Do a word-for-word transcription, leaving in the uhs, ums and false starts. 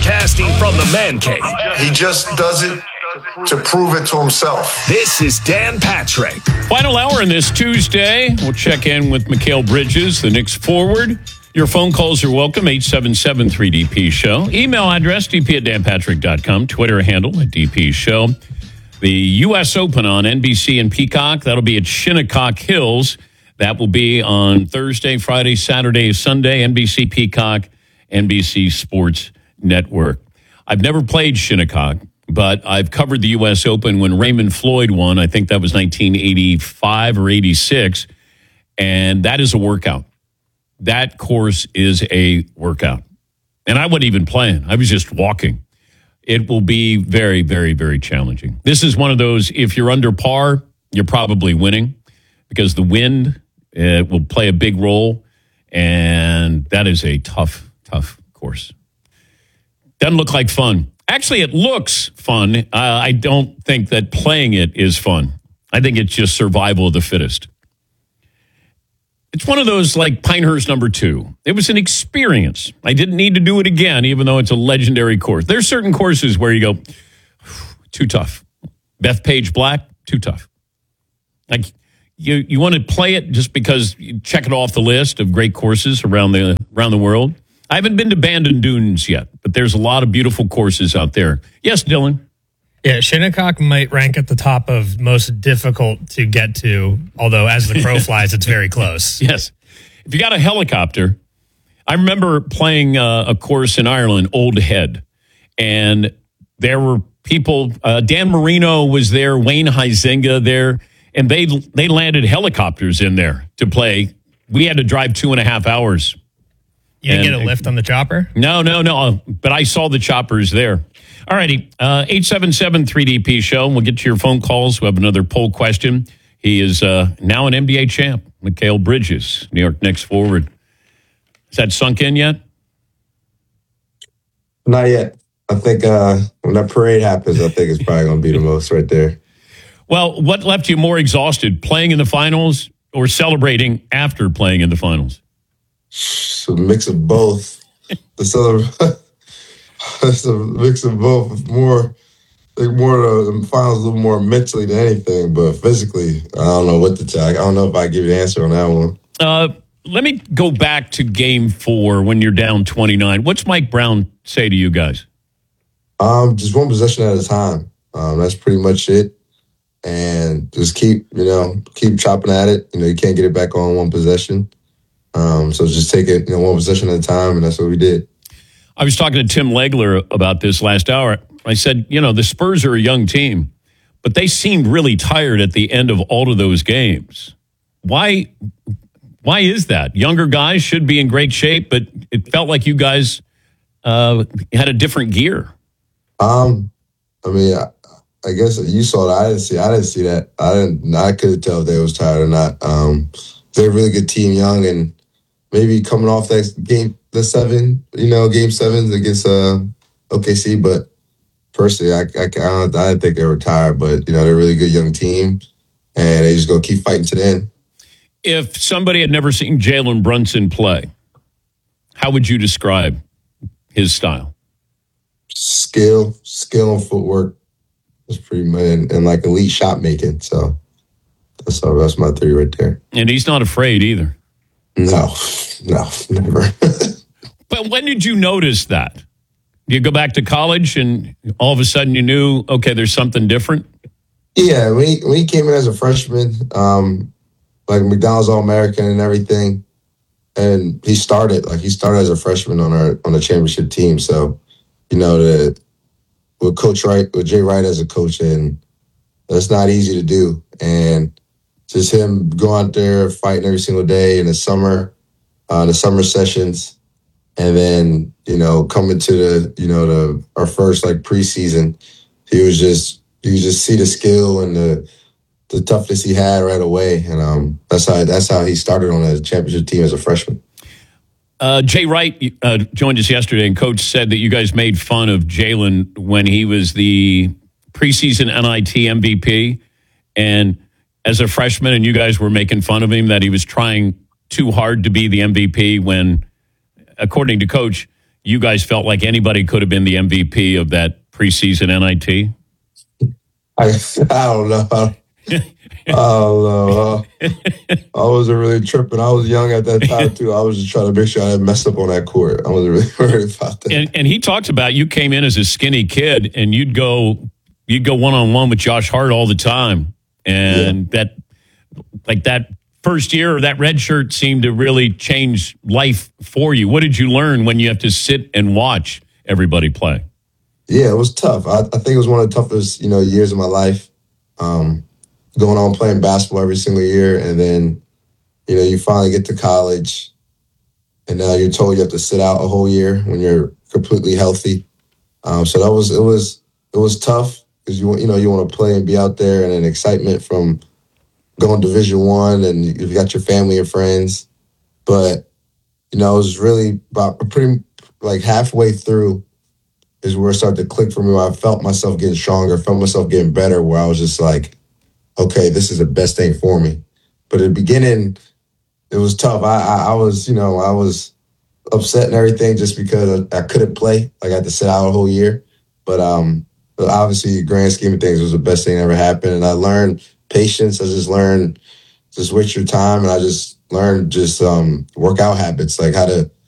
Broadcasting from the man cave. He just does it to prove it to himself. This is Dan Patrick. Final hour on this Tuesday. We'll check in with Mikal Bridges, the Knicks forward. Your phone calls are welcome, eight seven seven three D P show. Email address, d p at dan patrick dot com. Twitter handle at D P show. The U S Open on N B C and Peacock. That'll be at Shinnecock Hills. That will be on Thursday, Friday, Saturday, Sunday. N B C Peacock, N B C Sports Network. I've never played Shinnecock, but I've covered the U S Open when Raymond Floyd won. I think that was nineteen eighty-five or eighty-six. And that is a workout. That course is a workout. And I wasn't even playing. I was just walking. It will be very, very, very challenging. This is one of those, if you're under par, you're probably winning because the wind uh, will play a big role. And that is a tough, tough course. Doesn't look like fun. Actually, it looks fun. Uh, I don't think that playing it is fun. I think it's just survival of the fittest. It's one of those like Pinehurst number two. It was an experience. I didn't need to do it again, even though it's a legendary course. There's certain courses where you go, too tough. Bethpage Black, too tough. Like you, you want to play it just because you check it off the list of great courses around the around the world. I haven't been to Bandon Dunes yet, but there's a lot of beautiful courses out there. Yes, Dylan? Yeah, Shinnecock might rank at the top of most difficult to get to, although as the crow flies, it's very close. Yes. If you got a helicopter, I remember playing uh, a course in Ireland, Old Head, and there were people, uh, Dan Marino was there, Wayne Huizenga there, and they they landed helicopters in there to play. We had to drive two and a half hours. You didn't and, get a lift on the chopper? No, no, no, but I saw the choppers there. All righty, uh, eight seven seven three D P show. We'll get to your phone calls. We have another poll question. He is uh, now an N B A champ, Mikal Bridges, New York Knicks forward. Has that sunk in yet? Not yet. I think uh, when that parade happens, I think it's probably going to be the most right there. Well, what left you more exhausted, playing in the finals or celebrating after playing in the finals? It's a mix of both. The celebration. It's a mix of both. More, I think more the finals a little more mentally than anything, but physically, I don't know what to tell. I don't know if I give you an answer on that one. Uh, let me go back to game four when you're down twenty-nine. What's Mike Brown say to you guys? Um, just one possession at a time. Um, that's pretty much it. And just keep, you know, keep chopping at it. You know, you can't get it back on one possession. Um, so just take it, you know, one possession at a time, and that's what we did. I was talking to Tim Legler about this last hour. I said, you know, the Spurs are a young team, but they seemed really tired at the end of all of those games. Why why is that? Younger guys should be in great shape, but it felt like you guys uh, had a different gear. Um, I mean, I, I guess you saw that. I didn't see I didn't see that. I didn't I couldn't tell if they was tired or not. Um, they're a really good team, young, and maybe coming off that game the seven, you know, game sevens against uh, O K C, but personally, I, I, I, don't, I didn't think they were tired, but, you know, they're a really good young team, and they just going to keep fighting to the end. If somebody had never seen Jalen Brunson play, how would you describe his style? Skill, skill and footwork is pretty much, and, and like elite shot making, so that's, all, that's my three right there. And he's not afraid either. No, no, never. But when did you notice that? You go back to college and all of a sudden you knew, okay, there's something different? Yeah, when he, when he came in as a freshman, um, like McDonald's All-American and everything, and he started, like he started as a freshman on our on the championship team. So, you know, the, with Coach Wright, with Jay Wright as a coach, and that's not easy to do. And just him going out there fighting every single day in the summer, uh, the summer sessions, and then, you know, coming to the, you know, the our first like preseason, he was just you just see the skill and the the toughness he had right away, and um, that's how that's how he started on a championship team as a freshman. Uh, Jay Wright uh, joined us yesterday, and Coach said that you guys made fun of Jalen when he was the preseason N I T M V P, and as a freshman, and you guys were making fun of him that he was trying too hard to be the M V P when, according to Coach, you guys felt like anybody could have been the M V P of that preseason N I T? I, I don't know. I don't know. Uh, I wasn't really tripping. I was young at that time, too. I was just trying to make sure I didn't mess up on that court. I wasn't really worried about that. And, and he talked about you came in as a skinny kid, and you'd go you'd go one-on-one with Josh Hart all the time. And yeah. that, like that first year or that red shirt seemed to really change life for you. What did you learn when you have to sit and watch everybody play? Yeah, it was tough. I, I think it was one of the toughest, you know, years of my life. Um, going on playing basketball every single year, and then, you know, you finally get to college, and now you're told you have to sit out a whole year when you're completely healthy. Um, so that was it was it was tough because you you know you want to play and be out there, and an excitement from going Division One, and you've got your family and friends. But you know, it was really about pretty like halfway through is where it started to click for me. Where I felt myself getting stronger, felt myself getting better. Where I was just like, okay, this is the best thing for me. But at the beginning, it was tough. I, I, I was, you know, I was upset and everything just because I, I couldn't play. Like I had to sit out a whole year. But um, but obviously, grand scheme of things, it was the best thing that ever happened. And I learned patience. I just learned just waste your time. And I just learned just um, workout habits, like how to